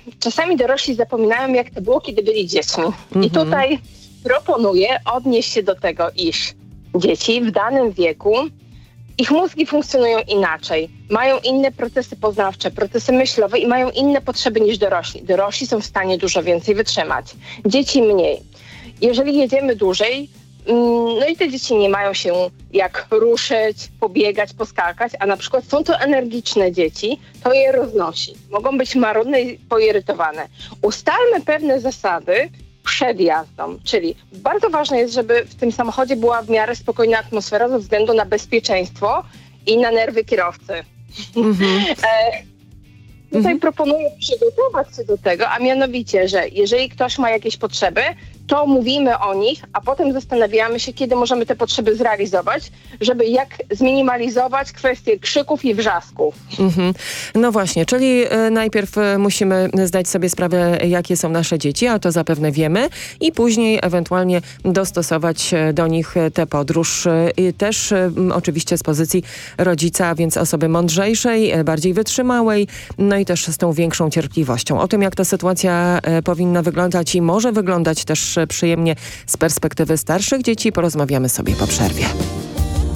czasami dorośli zapominają, jak to było, kiedy byli dziećmi. I tutaj proponuję odnieść się do tego, iż dzieci w danym wieku, ich mózgi funkcjonują inaczej, mają inne procesy poznawcze, procesy myślowe i mają inne potrzeby niż dorośli. Dorośli są w stanie dużo więcej wytrzymać, dzieci mniej. Jeżeli jedziemy dłużej, no i te dzieci nie mają się jak ruszyć, pobiegać, poskakać, a na przykład są to energiczne dzieci, to je roznosi. Mogą być marudne i poirytowane. Ustalmy pewne zasady przed jazdą, czyli bardzo ważne jest, żeby w tym samochodzie była w miarę spokojna atmosfera ze względu na bezpieczeństwo i na nerwy kierowcy. Tutaj proponuję przygotować się do tego, a mianowicie, że jeżeli ktoś ma jakieś potrzeby, to mówimy o nich, a potem zastanawiamy się, kiedy możemy te potrzeby zrealizować, żeby jak zminimalizować kwestię krzyków i wrzasków. No właśnie, czyli najpierw musimy zdać sobie sprawę, jakie są nasze dzieci, a to zapewne wiemy, i później ewentualnie dostosować do nich tę podróż. I też oczywiście z pozycji rodzica, a więc osoby mądrzejszej, bardziej wytrzymałej, no i też z tą większą cierpliwością. O tym, jak ta sytuacja powinna wyglądać i może wyglądać też przyjemnie z perspektywy starszych dzieci, porozmawiamy sobie po przerwie.